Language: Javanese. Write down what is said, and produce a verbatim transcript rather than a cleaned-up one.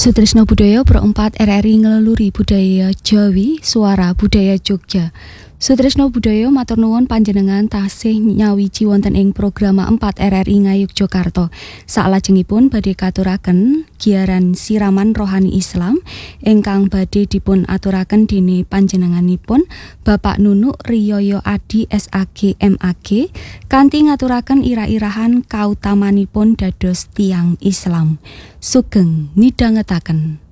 Sutrisno Budaya Pro empat R R I ngeleluri budaya Jawi, suara budaya Jogja. Sutrisno Budaya matur nuwun panjenengan tasih nyawiji wonten ing program empat R R I Ngayogyakarta. Salajengipun badhe katuraken giaran siraman rohani Islam ingkang badhe dipun aturaken dene panjenenganipun Bapak Nunuk Riyoyo Adi S A G M A G kanthi ngaturaken ira-irahan kautamanipun dados tiyang Islam. Sugeng midhangetaken.